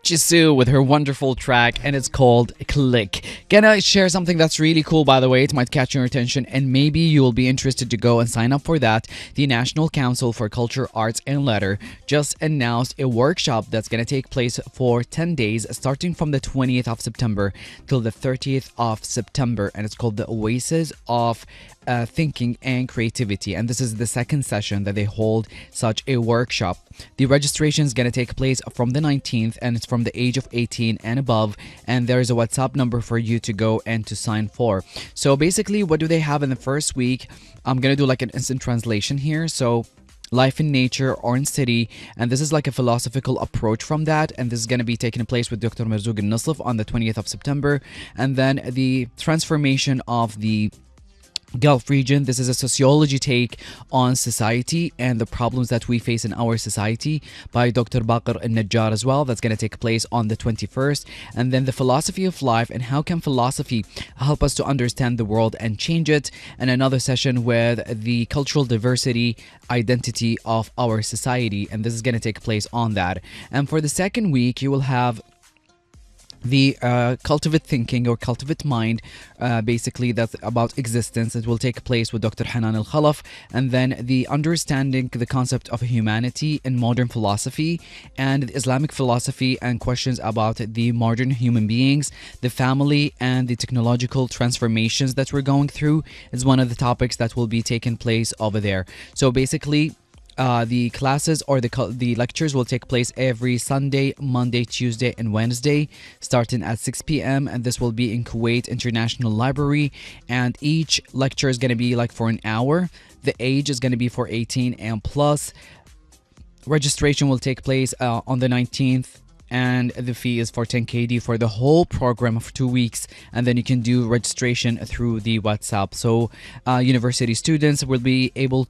Jisoo with her wonderful track, and it's called Click. Gonna share something that's really cool, by the way. It might catch your attention, and maybe you will be interested to go and sign up for that. The National Council for Culture, Arts, and Letter just announced a workshop that's gonna take place for 10 days, starting from the 20th of September till the 30th of September, and it's called the Oasis of Thinking and Creativity. And this is the second session that they hold such a workshop. The registration is going to take place from the 19th, and it's from the age of 18 and above, and there is a WhatsApp number for you to go and to sign for. So basically, what do they have in the first week? I'm going to do like an instant translation here. So life in nature or in city, and this is like a philosophical approach from that, and this is going to be taking place with Dr. Marzouk al-Naslif on the 20th of September. And then the transformation of the Gulf region. This is a sociology take on society and the problems that we face in our society by Dr. Baqir al-Najjar as well. That's going to take place on the 21st. And then the philosophy of life and how can philosophy help us to understand the world and change it. And another session with the cultural diversity identity of our society. And this is going to take place on that. And for the second week, you will have the cultivate thinking or cultivate mind, basically that's about existence. It will take place with Dr. Hanan al-Khalaf, and then the understanding the concept of humanity in modern philosophy and Islamic philosophy and questions about the modern human beings, the family, and the technological transformations that we're going through is one of the topics that will be taking place over there. So basically the classes or the lectures will take place every Sunday, Monday, Tuesday, and Wednesday, starting at 6 p.m. and this will be in Kuwait International Library. And each lecture is going to be like for an hour. The age is going to be for 18 and plus. Registration will take place on the 19th. And the fee is for 10 KD for the whole program of 2 weeks, and then you can do registration through the WhatsApp. So university students will be able